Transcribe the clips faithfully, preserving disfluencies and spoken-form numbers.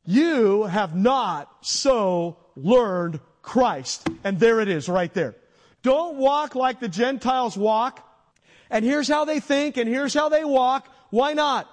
you have not so learned Christ. And there it is right there. Don't walk like the Gentiles walk. And here's how they think, and here's how they walk. Why not?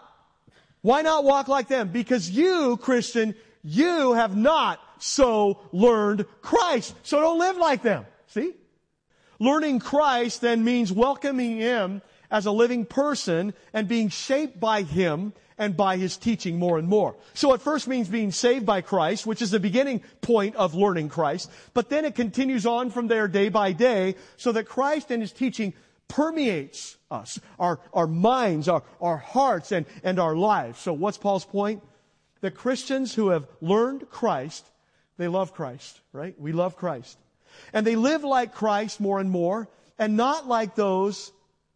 Why not walk like them? Because you, Christian, you have not so learned Christ. So don't live like them. See? Learning Christ then means welcoming Him as a living person and being shaped by Him and by His teaching more and more. So it first means being saved by Christ, which is the beginning point of learning Christ. But then it continues on from there day by day so that Christ and His teaching permeates us, our, our minds, our, our hearts, and, and our lives. So what's Paul's point? The Christians who have learned Christ, they love Christ, right? We love Christ. And they live like Christ more and more, and not like those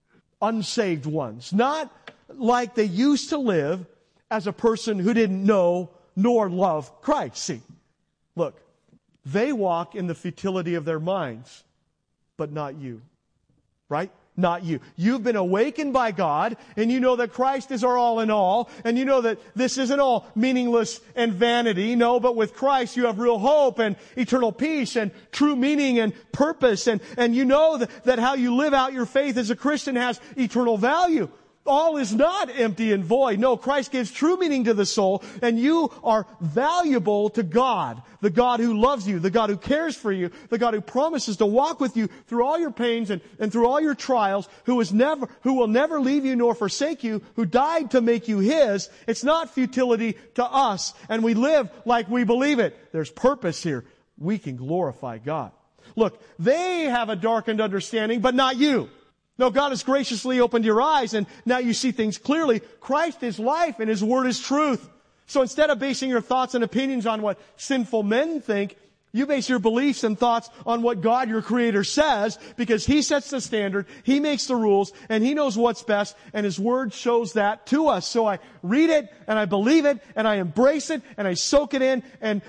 unsaved ones. Not like they used to live as a person who didn't know nor love Christ. See, look, they walk in the futility of their minds, but not you, right? Not you. You've been awakened by God, and you know that Christ is our all in all, and you know that this isn't all meaningless and vanity. No, but with Christ you have real hope and eternal peace and true meaning and purpose, and, and you know that, that how you live out your faith as a Christian has eternal value. All is not empty and void. No, Christ gives true meaning to the soul, and you are valuable to God, the God who loves you, the God who cares for you, the God who promises to walk with you through all your pains and, and through all your trials, who is never, who will never leave you nor forsake you, who died to make you His. It's not futility to us, and we live like we believe it. There's purpose here. We can glorify God. Look, they have a darkened understanding, but not you. No, God has graciously opened your eyes, and now you see things clearly. Christ is life, and His Word is truth. So instead of basing your thoughts and opinions on what sinful men think, you base your beliefs and thoughts on what God, your Creator, says, because He sets the standard, He makes the rules, and He knows what's best, and His Word shows that to us. So I read it, and I believe it, and I embrace it, and I soak it in, and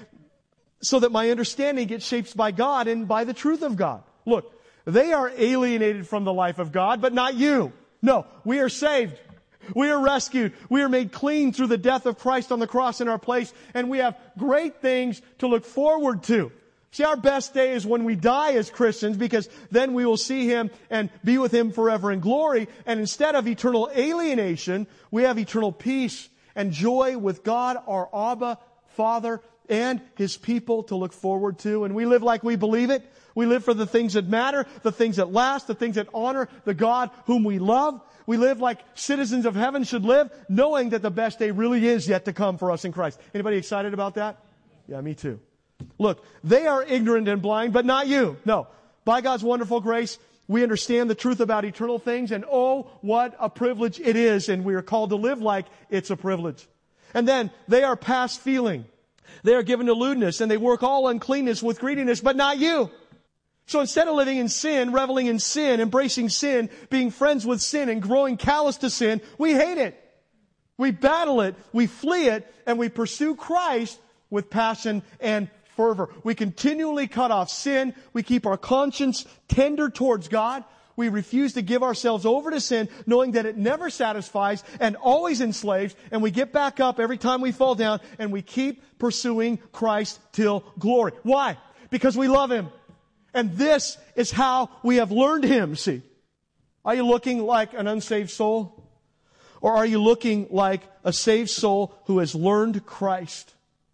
so that my understanding gets shaped by God and by the truth of God. Look, they are alienated from the life of God, but not you. No, we are saved. We are rescued. We are made clean through the death of Christ on the cross in our place, and we have great things to look forward to. See, our best day is when we die as Christians, because then we will see Him and be with Him forever in glory. And instead of eternal alienation, we have eternal peace and joy with God, our Abba, Father, and His people to look forward to. And we live like we believe it. We live for the things that matter, the things that last, the things that honor the God whom we love. We live like citizens of heaven should live, knowing that the best day really is yet to come for us in Christ. Anybody excited about that? Yeah, me too. Look, they are ignorant and blind, but not you. No. By God's wonderful grace, we understand the truth about eternal things, and oh, what a privilege it is, and we are called to live like it's a privilege. And then, they are past feeling. They are given to lewdness, and they work all uncleanness with greediness, but not you. So instead of living in sin, reveling in sin, embracing sin, being friends with sin, and growing callous to sin, we hate it. We battle it, we flee it, and we pursue Christ with passion and fervor. We continually cut off sin. We keep our conscience tender towards God. We refuse to give ourselves over to sin, knowing that it never satisfies and always enslaves, and we get back up every time we fall down, and we keep pursuing Christ till glory. Why? Because we love Him. And this is how we have learned Him, see. Are you looking like an unsaved soul? Or are you looking like a saved soul who has learned Christ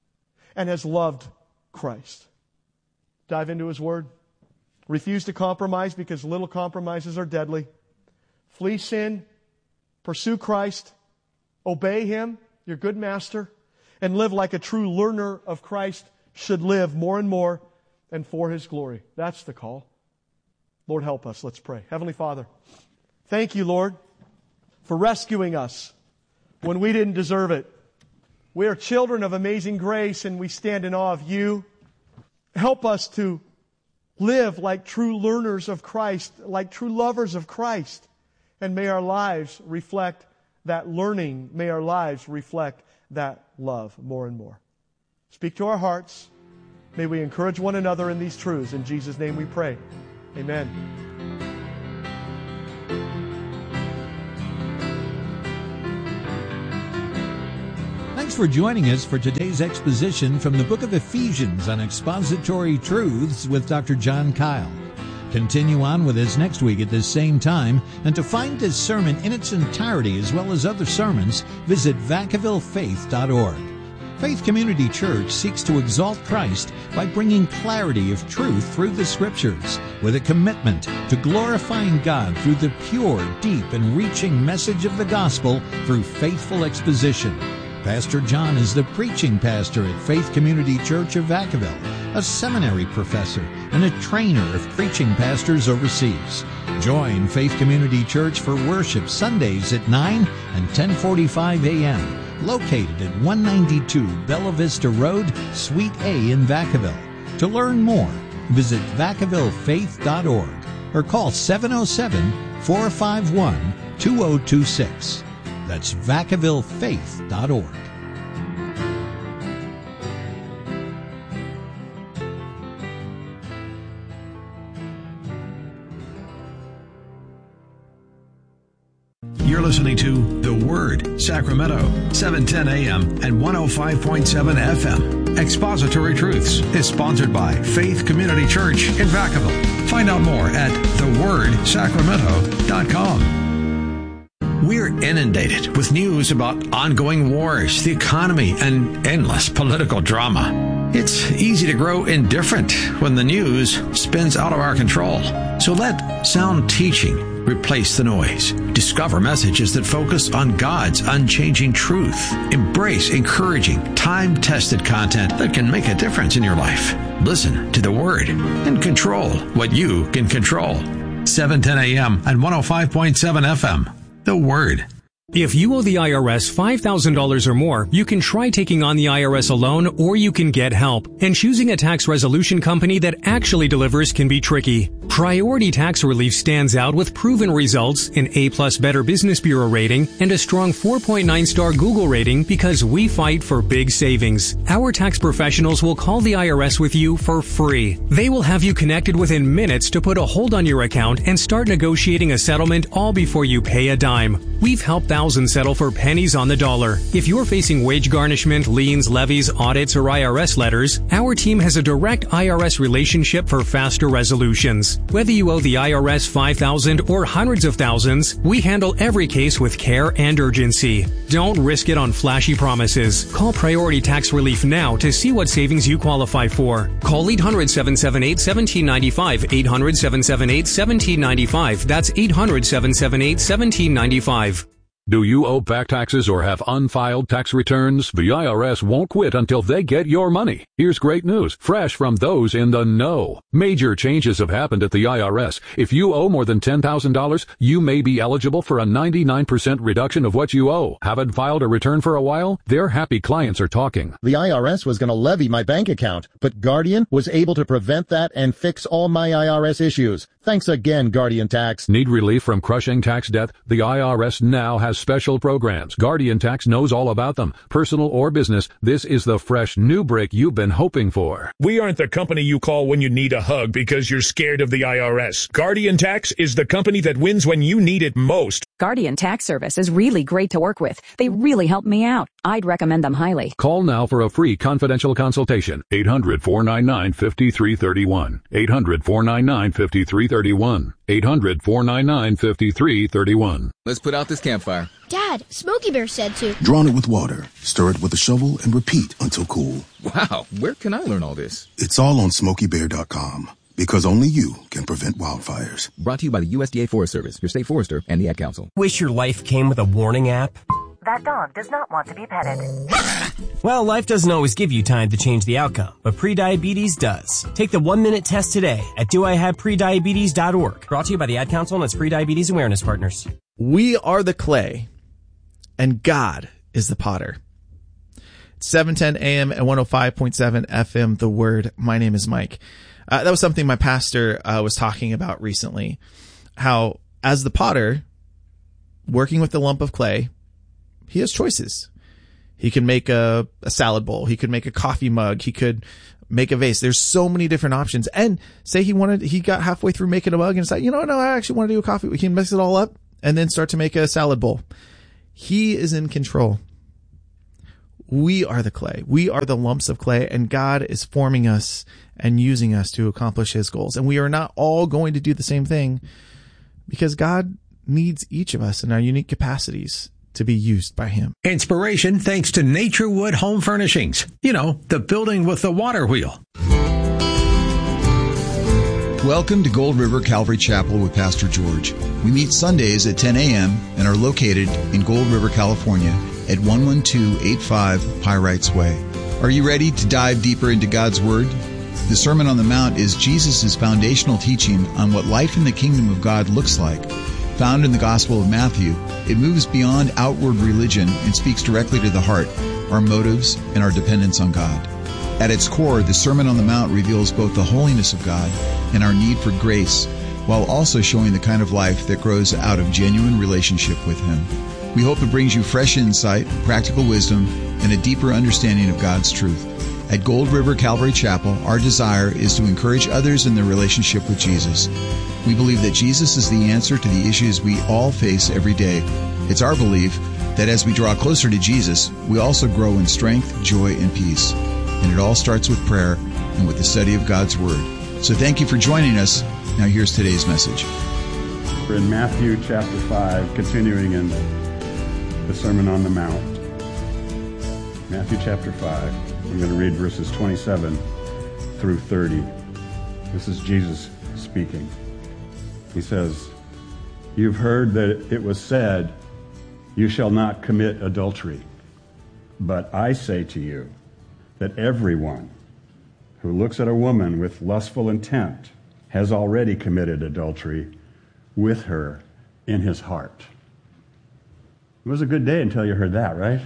and has loved Christ? Dive into His Word. Refuse to compromise, because little compromises are deadly. Flee sin. Pursue Christ. Obey Him, your good master. And live like a true learner of Christ should live more and more, and for His glory. That's the call. Lord, help us. Let's pray. Heavenly Father, thank You, Lord, for rescuing us when we didn't deserve it. We are children of amazing grace, and we stand in awe of You. Help us to live like true learners of Christ, like true lovers of Christ. And may our lives reflect that learning. May our lives reflect that love more and more. Speak to our hearts. May we encourage one another in these truths. In Jesus' name we pray. Amen. Thanks Thanks for joining us for today's exposition from the book of Ephesians on expository truths with Doctor John Kyle. Continue on with us next week at this same time, and to find this sermon in its entirety as well as other sermons, visit Vacaville Faith dot org. Faith Community Church seeks to exalt Christ by bringing clarity of truth through the Scriptures, with a commitment to glorifying God through the pure, deep, and reaching message of the gospel through faithful exposition. Pastor John is the preaching pastor at Faith Community Church of Vacaville, a seminary professor, and a trainer of preaching pastors overseas. Join Faith Community Church for worship Sundays at nine and ten forty-five a.m., located at one ninety-two Bella Vista Road, Suite A in Vacaville. To learn more, visit Vacaville Faith dot org or call seven oh seven, four five one, two oh two six. That's Vacaville Faith dot org. You're listening to The Word, Sacramento, seven ten a.m. and one oh five point seven F M. Expository Truths is sponsored by Faith Community Church in Vacaville. Find out more at the word sacramento dot com. We're inundated with news about ongoing wars, the economy, and endless political drama. It's easy to grow indifferent when the news spins out of our control. So let sound teaching replace the noise. Discover messages that focus on God's unchanging truth. Embrace encouraging, time-tested content that can make a difference in your life. Listen to the Word and control what you can control. seven ten a.m. and one oh five point seven F M. The Word. If you owe the I R S five thousand dollars or more, you can try taking on the I R S alone, or you can get help. And choosing a tax resolution company that actually delivers can be tricky. Priority Tax Relief stands out with proven results, an A-plus Better Business Bureau rating, and a strong four point nine star Google rating because we fight for big savings. Our tax professionals will call the I R S with you for free. They will have you connected within minutes to put a hold on your account and start negotiating a settlement all before you pay a dime. We've helped thousands settle for pennies on the dollar. If you're facing wage garnishment, liens, levies, audits, or I R S letters, our team has a direct I R S relationship for faster resolutions. Whether you owe the I R S five thousand dollars or hundreds of thousands, we handle every case with care and urgency. Don't risk it on flashy promises. Call Priority Tax Relief now to see what savings you qualify for. Call eight hundred, seven seven eight, one seven nine five, eight hundred, seven seven eight, one seven nine five. That's eight hundred, seven seven eight, one seven nine five. Do you owe back taxes or have unfiled tax returns? The I R S won't quit until they get your money. Here's great news, fresh from those in the know. Major changes have happened at the I R S. If you owe more than ten thousand dollars, you may be eligible for a ninety-nine percent reduction of what you owe. Haven't filed a return for a while? Their happy clients are talking. The I R S was going to levy my bank account, but Guardian was able to prevent that and fix all my I R S issues. Thanks again, Guardian Tax. Need relief from crushing tax debt? The I R S now has special programs. Guardian Tax knows all about them. Personal or business, this is the fresh new break you've been hoping for. We aren't the company you call when you need a hug because you're scared of the I R S. Guardian Tax is the company that wins when you need it most. Guardian Tax Service is really great to work with. They really helped me out. I'd recommend them highly. Call now for a free confidential consultation. eight hundred, four nine nine, five three three one. eight hundred, four nine nine, five three three one. eight hundred, four nine nine, five three three one. Let's put out this campfire. Dad, Smokey Bear said to. Drown it with water, stir it with a shovel, and repeat until cool. Wow, where can I learn all this? It's all on Smokey Bear dot com. Because only you can prevent wildfires. Brought to you by the U S D A Forest Service, your state forester, and the Ad Council. Wish your life came with a warning app? That dog does not want to be petted. Well, life doesn't always give you time to change the outcome, but prediabetes does. Take the one-minute test today at do I have prediabetes dot org. Brought to you by the Ad Council and its Prediabetes Awareness Partners. We are the clay, and God is the potter. seven ten a.m. and one oh five point seven F M, The Word. My name is Mike. Uh, that was something my pastor uh, was talking about recently, how as the potter, working with the lump of clay, he has choices. He can make a, a salad bowl. He could make a coffee mug. He could make a vase. There's so many different options. And say he wanted, he got halfway through making a mug and said, you know, no, I actually want to do a coffee. We can mix it all up and then start to make a salad bowl. He is in control. we are the clay. We are the lumps of clay, and God is forming us and using us to accomplish his goals. And we are not all going to do the same thing, because God needs each of us in our unique capacities to be used by him. Inspiration thanks to Naturewood Home Furnishings. You know, the building with the water wheel. Welcome to Gold River Calvary Chapel with Pastor George. We meet Sundays at ten a.m. and are located in Gold River, California at one one two eight five Pyrites Way. Are you ready to dive deeper into God's Word? The Sermon on the Mount is Jesus' foundational teaching on what life in the kingdom of God looks like. Found in the Gospel of Matthew, it moves beyond outward religion and speaks directly to the heart, our motives, and our dependence on God. At its core, the Sermon on the Mount reveals both the holiness of God and our need for grace, while also showing the kind of life that grows out of genuine relationship with him. We hope it brings you fresh insight, practical wisdom, and a deeper understanding of God's truth. At Gold River Calvary Chapel, our desire is to encourage others in their relationship with Jesus. We believe that Jesus is the answer to the issues we all face every day. It's our belief that as we draw closer to Jesus, we also grow in strength, joy, and peace. And it all starts with prayer and with the study of God's Word. So thank you for joining us. Now here's today's message. We're in Matthew chapter five, continuing in the Sermon on the Mount. Matthew chapter five. I'm going to read verses twenty-seven through thirty. This is Jesus speaking. He says, "You've heard that it was said, 'You shall not commit adultery.' But I say to you that everyone who looks at a woman with lustful intent has already committed adultery with her in his heart." It was a good day until you heard that, right?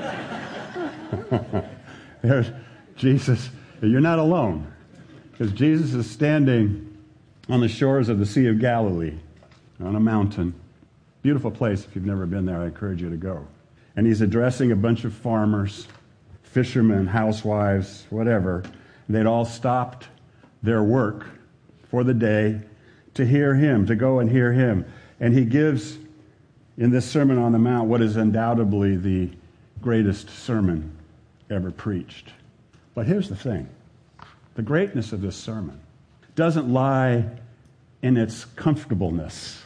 There's Jesus. You're not alone, because Jesus is standing on the shores of the Sea of Galilee on a mountain. Beautiful place. If you've never been there, I encourage you to go. And he's addressing a bunch of farmers, fishermen, housewives, whatever. They'd all stopped their work for the day to hear him, to go and hear him. And he gives, in this Sermon on the Mount, what is undoubtedly the greatest sermon ever preached. But here's the thing. The greatness of this sermon doesn't lie in its comfortableness.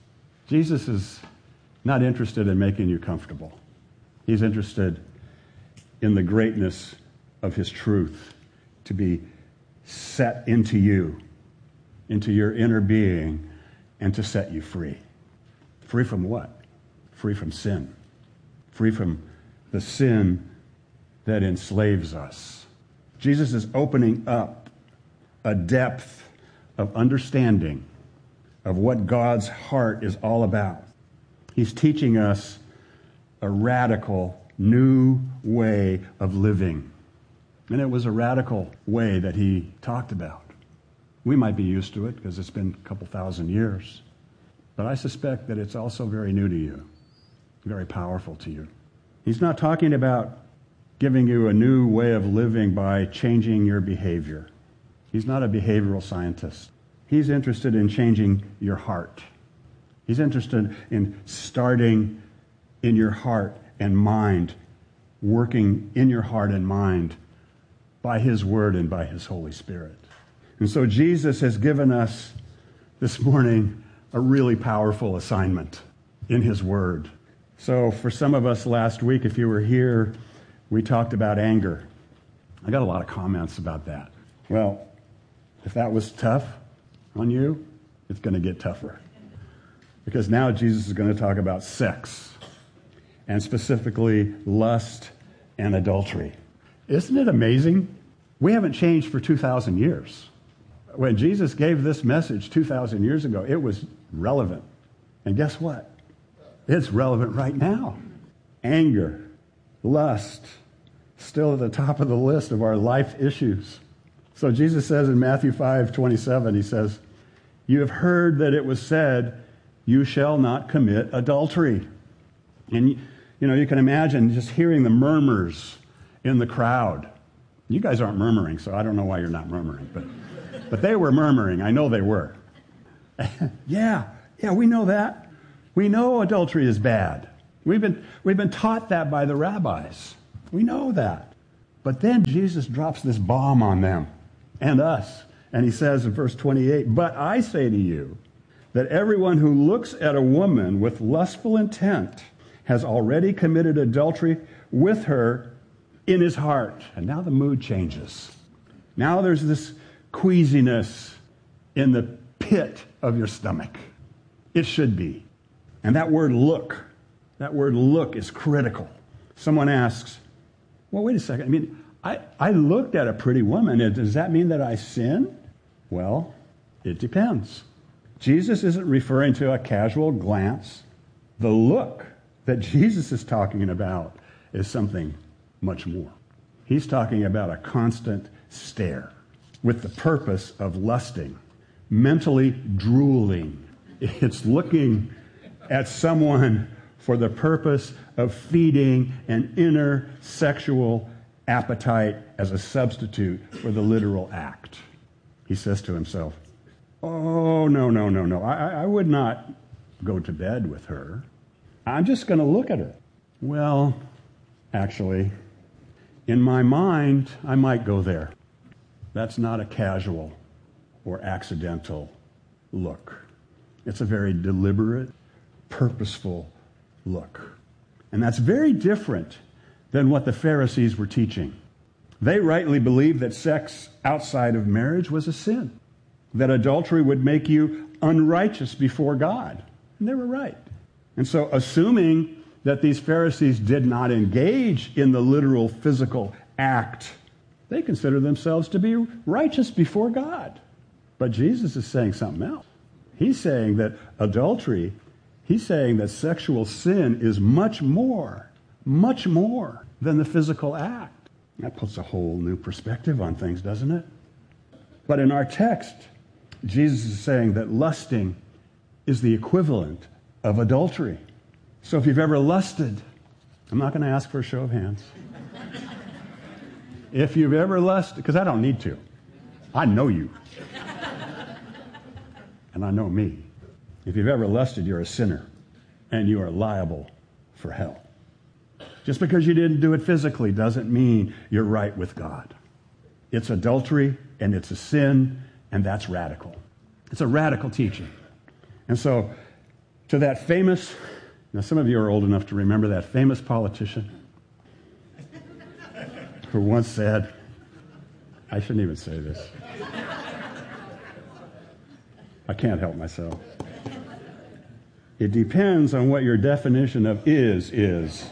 Jesus is not interested in making you comfortable. He's interested in the greatness of his truth to be set into you, into your inner being, and to set you free. Free from what? Free from sin. Free from the sin that enslaves us. Jesus is opening up a depth of understanding of what God's heart is all about. He's teaching us a radical new way of living. And it was a radical way that he talked about. We might be used to it because it's been a couple thousand years. But I suspect that it's also very new to you, very powerful to you. He's not talking about giving you a new way of living by changing your behavior. He's not a behavioral scientist. He's interested in changing your heart. He's interested in starting in your heart and mind, working in your heart and mind by his word and by his Holy Spirit. And so Jesus has given us this morning a really powerful assignment in his word. So for some of us last week, if you were here, we talked about anger. I got a lot of comments about that. Well, if that was tough on you, it's going to get tougher. Because now Jesus is going to talk about sex, and specifically lust and adultery. Isn't it amazing? We haven't changed for two thousand years. When Jesus gave this message two thousand years ago, it was relevant. And guess what? It's relevant right now. Anger, lust, still at the top of the list of our life issues. So Jesus says in Matthew five twenty-seven, he says, "You have heard that it was said, 'You shall not commit adultery.'" And, you know, you can imagine just hearing the murmurs in the crowd. You guys aren't murmuring, so I don't know why you're not murmuring. But, but they were murmuring. I know they were. yeah, yeah, we know that. We know adultery is bad. We've been, we've been taught that by the rabbis. We know that. But then Jesus drops this bomb on them and us. And he says in verse twenty-eight, "But I say to you that everyone who looks at a woman with lustful intent has already committed adultery with her in his heart." And now the mood changes. Now there's this queasiness in the pit of your stomach. It should be. And that word look, that word look is critical. Someone asks, well, wait a second. I mean, I, I looked at a pretty woman. Does that mean that I sin? Well, it depends. Jesus isn't referring to a casual glance. The look that Jesus is talking about is something much more. He's talking about a constant stare with the purpose of lusting, mentally drooling. It's looking at someone for the purpose of feeding an inner sexual appetite as a substitute for the literal act. He says to himself, oh, no, no, no, no. I, I would not go to bed with her. I'm just going to look at her. Well, actually, in my mind, I might go there. That's not a casual or accidental look. It's a very deliberate, purposeful look. And that's very different than what the Pharisees were teaching. They rightly believed that sex outside of marriage was a sin, that adultery would make you unrighteous before God. And they were right. And so, assuming that these Pharisees did not engage in the literal physical act, they consider themselves to be righteous before God. But Jesus is saying something else. He's saying that adultery, he's saying that sexual sin is much more, much more than the physical act. That puts a whole new perspective on things, doesn't it? But in our text, Jesus is saying that lusting is the equivalent of adultery. So if you've ever lusted, I'm not going to ask for a show of hands. If you've ever lusted, because I don't need to. I know you. And I know me. If you've ever lusted, you're a sinner. And you are liable for hell. Just because you didn't do it physically doesn't mean you're right with God. It's adultery, and it's a sin, and that's radical. It's a radical teaching. And so, to that famous, now some of you are old enough to remember that famous politician who once said, I shouldn't even say this. I can't help myself. It depends on what your definition of is is.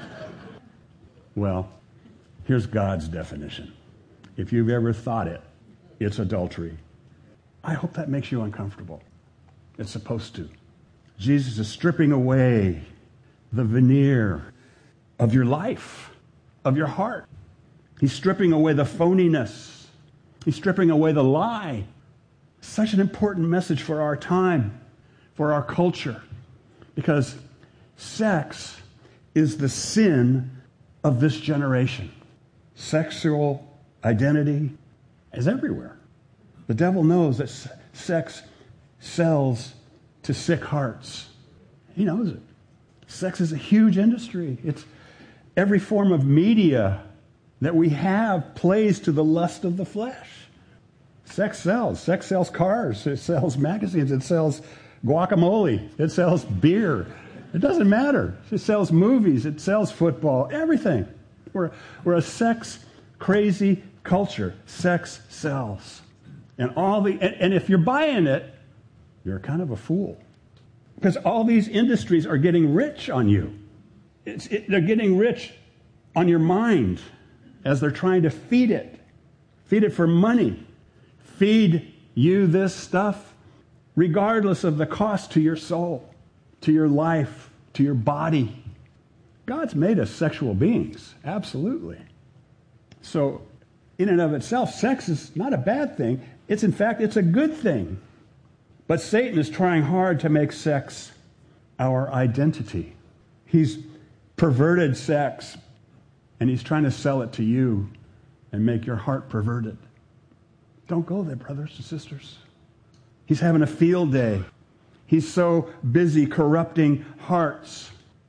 Well, here's God's definition. If you've ever thought it, it's adultery. I hope that makes you uncomfortable. It's supposed to. Jesus is stripping away the veneer of your life, of your heart. He's stripping away the phoniness. He's stripping away the lie. Such an important message for our time, for our culture, because sex is the sin of this generation. Sexual identity is everywhere. The devil knows that sex sells to sick hearts. He knows it. Sex is a huge industry. It's every form of media that we have plays to the lust of the flesh. Sex sells. Sex sells cars. It sells magazines. It sells guacamole. It sells beer. It doesn't matter. It sells movies. It sells football. Everything. We're, we're a sex-crazy culture. Sex sells. And all the and, and if you're buying it, you're kind of a fool. Because all these industries are getting rich on you. It's, it, they're getting rich on your mind as they're trying to feed it. Feed it for money. Feed you this stuff regardless of the cost to your soul, to your life, to your body. God's made us sexual beings, absolutely. So, in and of itself, sex is not a bad thing. It's, in fact, it's a good thing. But Satan is trying hard to make sex our identity. He's perverted sex, and he's trying to sell it to you and make your heart perverted. Don't go there, brothers and sisters. He's having a field day. He's so busy corrupting hearts.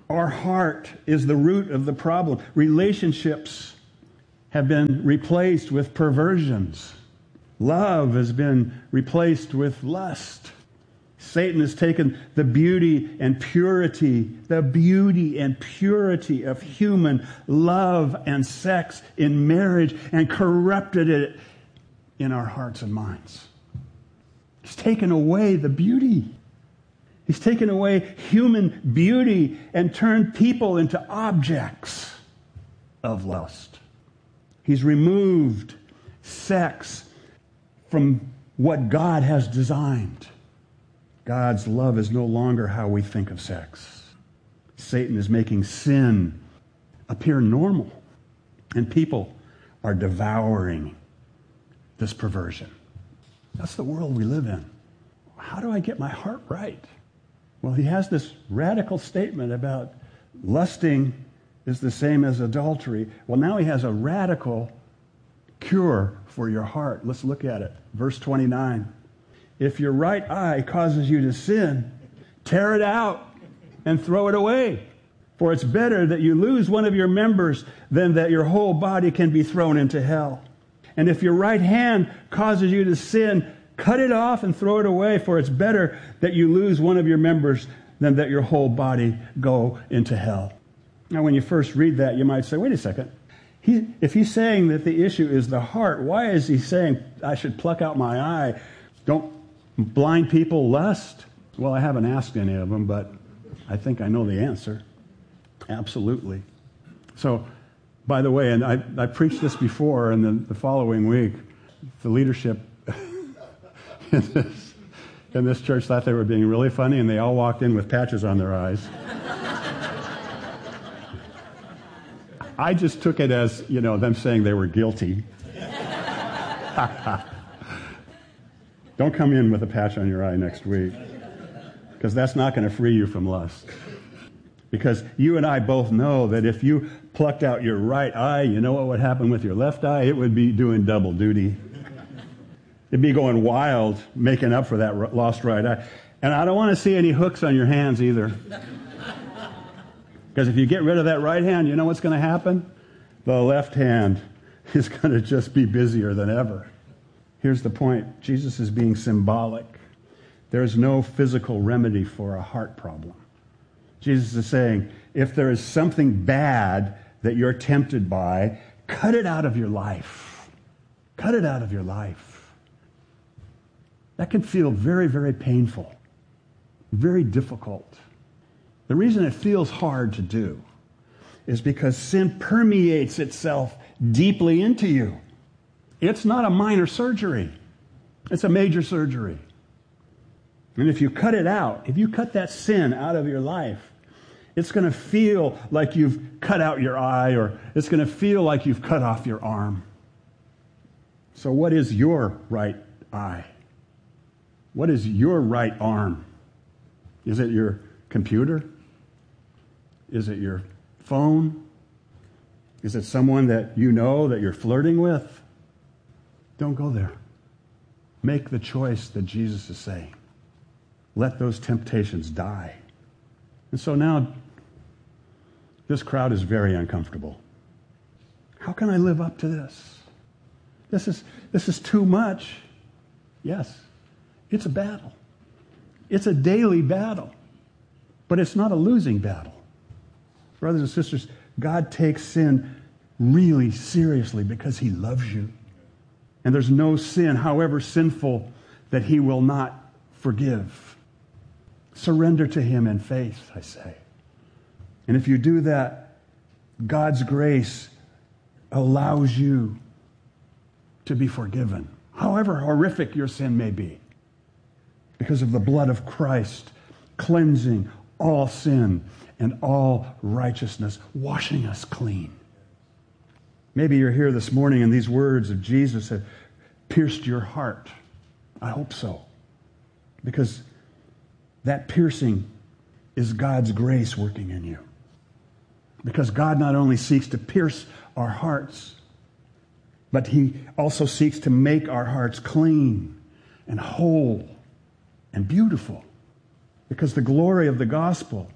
Our heart is the root of the problem. Relationships have been replaced with perversions. Love has been replaced with lust. Satan has taken the beauty and purity, the beauty and purity of human love and sex in marriage and corrupted it in our hearts and minds. He's taken away the beauty. He's taken away human beauty and turned people into objects of lust. He's removed sex from what God has designed. God's love is no longer how we think of sex. Satan is making sin appear normal, and people are devouring this perversion. That's the world we live in. How do I get my heart right? Well, he has this radical statement about lusting is the same as adultery. Well, now he has a radical cure for your heart. Let's look at it. Verse twenty-nine. If your right eye causes you to sin, tear it out and throw it away. For it's better that you lose one of your members than that your whole body can be thrown into hell. And if your right hand causes you to sin, cut it off and throw it away. For it's better that you lose one of your members than that your whole body go into hell. Now, when you first read that, you might say, wait a second. He, if he's saying that the issue is the heart, why is he saying I should pluck out my eye? Don't blind people lust? Well, I haven't asked any of them, but I think I know the answer. Absolutely. So, by the way, and I, I preached this before, and then the following week, the leadership in this, in this church thought they were being really funny, and they all walked in with patches on their eyes. I just took it as, you know, them saying they were guilty. Don't come in with a patch on your eye next week, because that's not going to free you from lust. Because you and I both know that if you plucked out your right eye, you know what would happen with your left eye? It would be doing double duty. It'd be going wild, making up for that lost right eye. And I don't want to see any hooks on your hands either. Because if you get rid of that right hand, you know what's going to happen? The left hand is going to just be busier than ever. Here's the point. Jesus is being symbolic. There's no physical remedy for a heart problem. Jesus is saying, if there is something bad that you're tempted by, cut it out of your life. Cut it out of your life. That can feel very, very painful, very difficult. The reason it feels hard to do is because sin permeates itself deeply into you. It's not a minor surgery. It's a major surgery. And if you cut it out, if you cut that sin out of your life, it's going to feel like you've cut out your eye, or it's going to feel like you've cut off your arm. So what is your right eye? What is your right arm? Is it your computer? Is it your phone? Is it someone that you know that you're flirting with? Don't go there. Make the choice that Jesus is saying. Let those temptations die. And so now, this crowd is very uncomfortable. How can I live up to this? This is, this is too much. Yes, it's a battle. It's a daily battle. But it's not a losing battle. Brothers and sisters, God takes sin really seriously because He loves you. And there's no sin, however sinful, that He will not forgive. Surrender to Him in faith, I say. And if you do that, God's grace allows you to be forgiven, however horrific your sin may be, because of the blood of Christ cleansing all sin and all righteousness, washing us clean. Maybe you're here this morning and these words of Jesus have pierced your heart. I hope so. Because that piercing is God's grace working in you. Because God not only seeks to pierce our hearts, but He also seeks to make our hearts clean and whole and beautiful. Because the glory of the gospel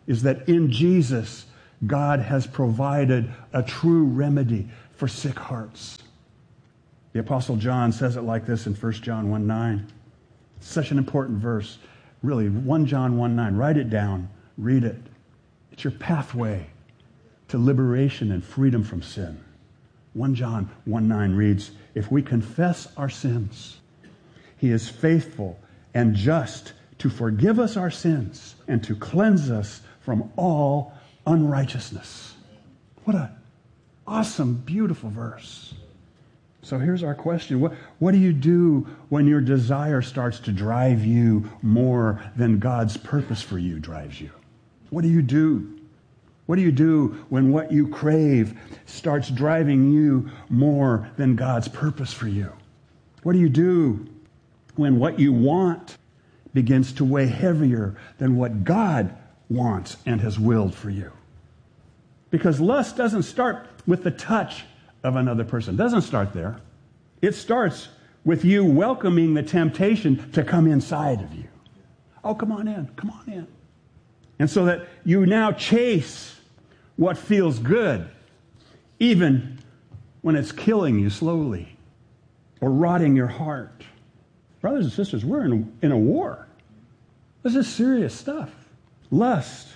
is that in Jesus, God has provided a true remedy for sick hearts. The Apostle John says it like this in First John one nine. It's such an important verse. Really, First John one nine. Write it down. Read it. It's your pathway to liberation and freedom from sin. First John one nine reads, if we confess our sins, He is faithful and just to forgive us our sins and to cleanse us from all unrighteousness. What an awesome, beautiful verse. So here's our question. What, what do you do when your desire starts to drive you more than God's purpose for you drives you? What do you do? What do you do when what you crave starts driving you more than God's purpose for you? What do you do when what you want begins to weigh heavier than what God wants and has willed for you? Because lust doesn't start with the touch of another person. It doesn't start there. It starts with you welcoming the temptation to come inside of you. Oh, come on in, come on in. And so that you now chase what feels good, even when it's killing you slowly or rotting your heart. Brothers and sisters, we're in a, in a war. This is serious stuff. Lust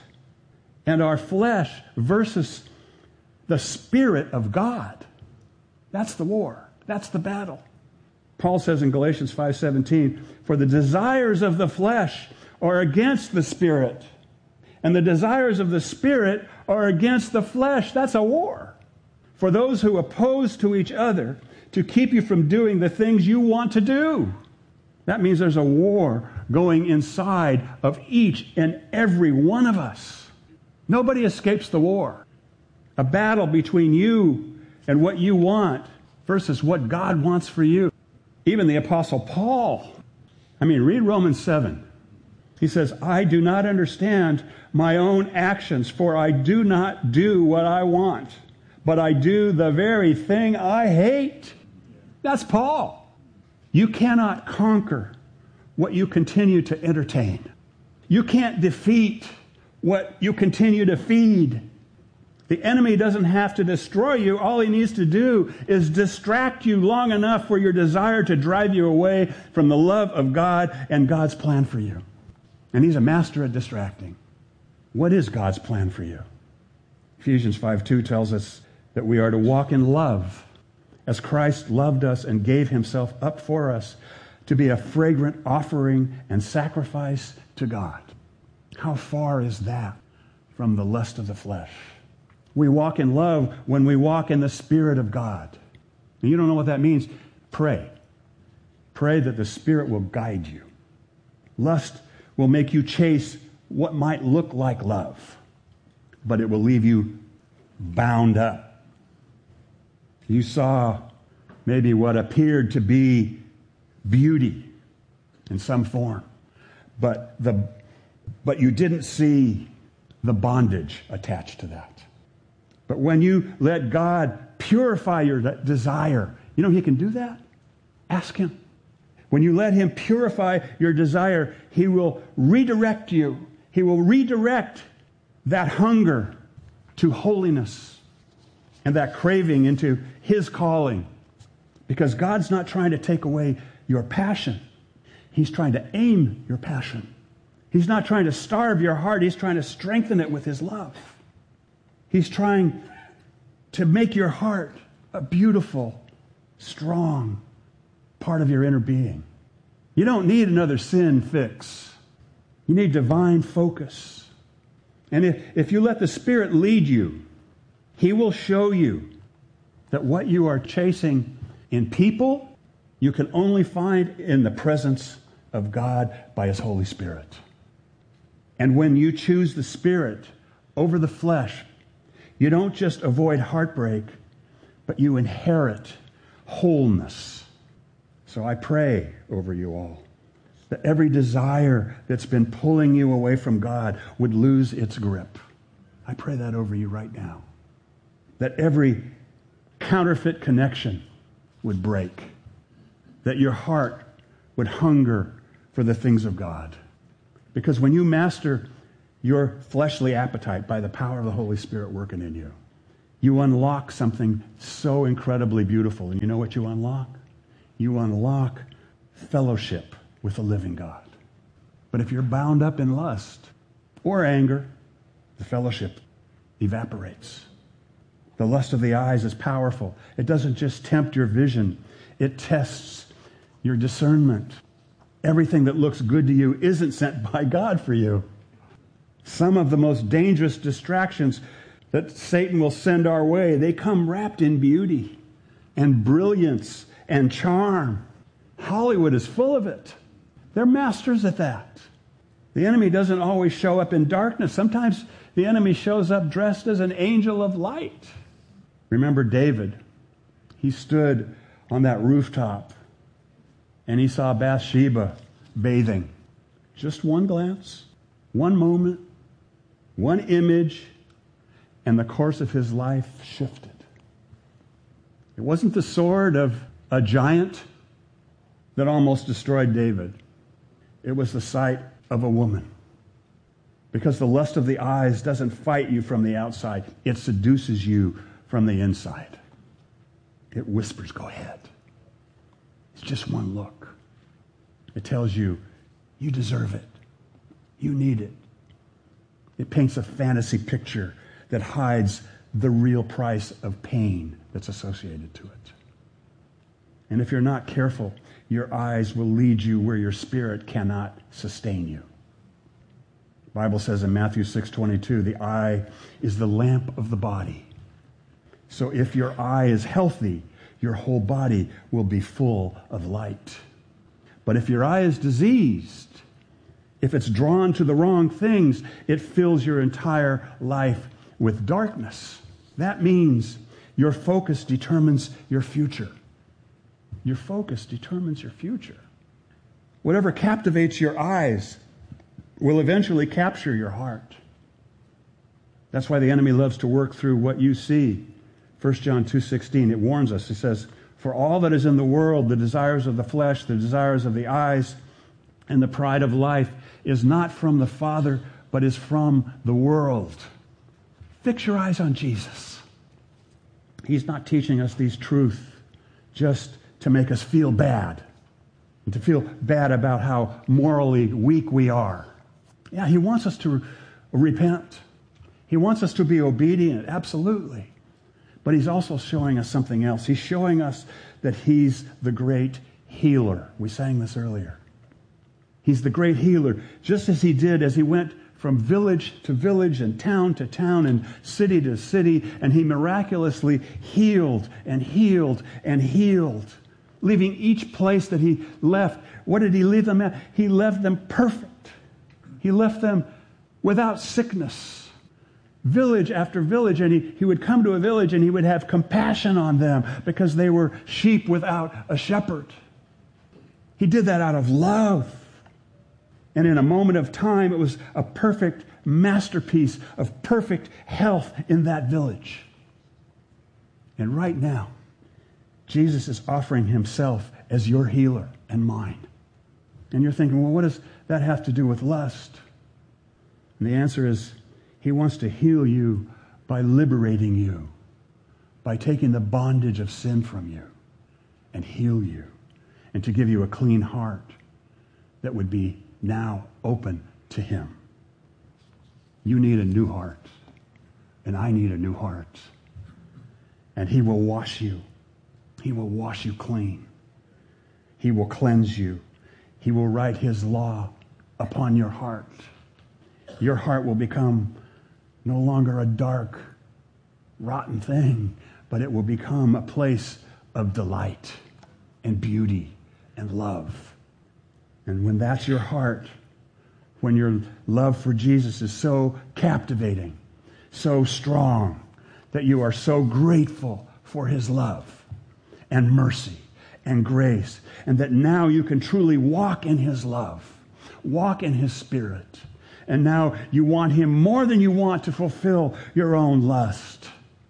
and our flesh versus the Spirit of God. That's the war. That's the battle. Paul says in Galatians five seventeen, for the desires of the flesh are against the Spirit, and the desires of the Spirit are against the flesh. That's a war. For those who oppose to each other to keep you from doing the things you want to do. That means there's a war going inside of each and every one of us. Nobody escapes the war. A battle between you and what you want versus what God wants for you. Even the Apostle Paul, I mean, read Romans seven. He says, I do not understand my own actions, for I do not do what I want, but I do the very thing I hate. That's Paul. You cannot conquer what you continue to entertain. You can't defeat what you continue to feed. The enemy doesn't have to destroy you. All he needs to do is distract you long enough for your desire to drive you away from the love of God and God's plan for you. And he's a master at distracting. What is God's plan for you? Ephesians five two tells us that we are to walk in love as Christ loved us and gave himself up for us to be a fragrant offering and sacrifice to God. How far is that from the lust of the flesh? We walk in love when we walk in the Spirit of God. And you don't know what that means? Pray. Pray that the Spirit will guide you. Lust will make you chase what might look like love, but it will leave you bound up. You saw maybe what appeared to be beauty in some form, but the but you didn't see the bondage attached to that. But when you let God purify your desire, you know he can do that? Ask him. When you let him purify your desire, he will redirect you. He will redirect that hunger to holiness and that craving into his calling. Because God's not trying to take away your passion. He's trying to aim your passion. He's not trying to starve your heart. He's trying to strengthen it with his love. He's trying to make your heart a beautiful, strong part of your inner being. You don't need another sin fix. You need divine focus. And if, if you let the Spirit lead you, he will show you that what you are chasing in people, you can only find in the presence of God by his Holy Spirit. And when you choose the Spirit over the flesh, you don't just avoid heartbreak, but you inherit wholeness. So I pray over you all that every desire that's been pulling you away from God would lose its grip. I pray that over you right now. That every counterfeit connection would break. That your heart would hunger for the things of God. Because when you master your fleshly appetite by the power of the Holy Spirit working in you. You unlock something so incredibly beautiful. And you know what you unlock? You unlock fellowship with the living God. But if you're bound up in lust or anger, the fellowship evaporates. The lust of the eyes is powerful. It doesn't just tempt your vision. It tests your discernment. Everything that looks good to you isn't sent by God for you. Some of the most dangerous distractions that Satan will send our way, they come wrapped in beauty and brilliance and charm. Hollywood is full of it. They're masters at that. The enemy doesn't always show up in darkness. Sometimes the enemy shows up dressed as an angel of light. Remember David? He stood on that rooftop and he saw Bathsheba bathing. Just one glance, one moment, one image, and the course of his life shifted. It wasn't the sword of a giant that almost destroyed David. It was the sight of a woman. Because the lust of the eyes doesn't fight you from the outside. It seduces you from the inside. It whispers, go ahead. It's just one look. It tells you, you deserve it. You need it. It paints a fantasy picture that hides the real price of pain that's associated to it. And if you're not careful, your eyes will lead you where your spirit cannot sustain you. The Bible says in Matthew six twenty-two, the eye is the lamp of the body. So if your eye is healthy, your whole body will be full of light. But if your eye is diseased, if it's drawn to the wrong things, it fills your entire life with darkness. That means your focus determines your future. Your focus determines your future. Whatever captivates your eyes will eventually capture your heart. That's why the enemy loves to work through what you see. First John two sixteen, it warns us. It says, for all that is in the world, the desires of the flesh, the desires of the eyes, and the pride of life is not from the Father, but is from the world. Fix your eyes on Jesus. He's not teaching us these truths just to make us feel bad, and to feel bad about how morally weak we are. Yeah, he wants us to re- repent. He wants us to be obedient, absolutely. But he's also showing us something else. He's showing us that he's the great healer. We sang this earlier. He's the great healer, just as he did as he went from village to village and town to town and city to city, and he miraculously healed and healed and healed, leaving each place that he left. What did he leave them at? He left them perfect. He left them without sickness. Village after village, and he, he would come to a village and he would have compassion on them because they were sheep without a shepherd. He did that out of love. And in a moment of time, it was a perfect masterpiece of perfect health in that village. And right now, Jesus is offering himself as your healer and mine. And you're thinking, well, what does that have to do with lust? And the answer is, he wants to heal you by liberating you, by taking the bondage of sin from you and heal you, and to give you a clean heart that would be now open to him. You need a new heart, and I need a new heart. And he will wash you. He will wash you clean. He will cleanse you. He will write his law upon your heart. Your heart will become no longer a dark, rotten thing, but it will become a place of delight and beauty and love. And when that's your heart, when your love for Jesus is so captivating, so strong, that you are so grateful for his love and mercy and grace, and that now you can truly walk in his love, walk in his spirit, and now you want him more than you want to fulfill your own lust.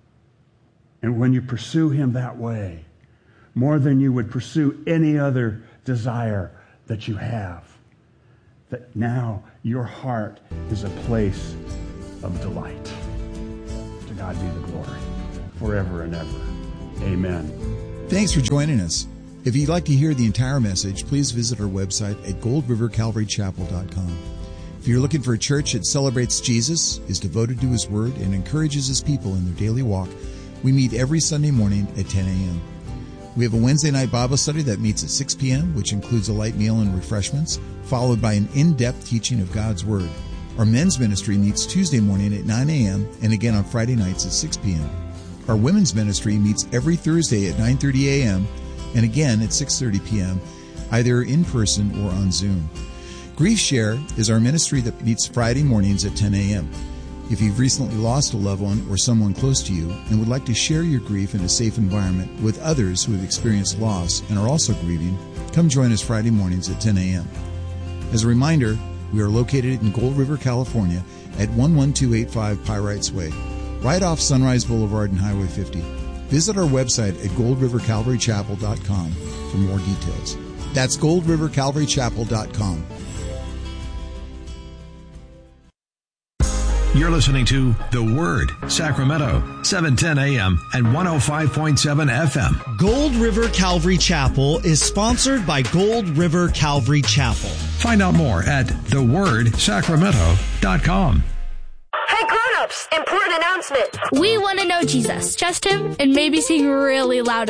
And when you pursue him that way, more than you would pursue any other desire that you have, that now your heart is a place of delight. To God be the glory, forever and ever. Amen. Thanks for joining us. If you'd like to hear the entire message, please visit our website at gold river calvary chapel dot com. If you're looking for a church that celebrates Jesus, is devoted to His Word, and encourages His people in their daily walk, we meet every Sunday morning at ten a.m. We have a Wednesday night Bible study that meets at six p.m., which includes a light meal and refreshments, followed by an in-depth teaching of God's Word. Our men's ministry meets Tuesday morning at nine a.m. and again on Friday nights at six p.m. Our women's ministry meets every Thursday at nine thirty a.m. and again at six thirty p.m., either in person or on Zoom. Grief Share is our ministry that meets Friday mornings at ten a.m. If you've recently lost a loved one or someone close to you and would like to share your grief in a safe environment with others who have experienced loss and are also grieving, come join us Friday mornings at ten a.m. As a reminder, we are located in Gold River, California at one one two eight five Pyrites Way, right off Sunrise Boulevard and Highway fifty. Visit our website at gold river calvary chapel dot com for more details. That's gold river calvary chapel dot com. You're listening to The Word, Sacramento, seven ten a.m. and one oh five point seven F M. Gold River Calvary Chapel is sponsored by Gold River Calvary Chapel. Find out more at the word sacramento dot com. Hey grown-ups, important announcement. We want to know Jesus. Trust Him and maybe sing really loud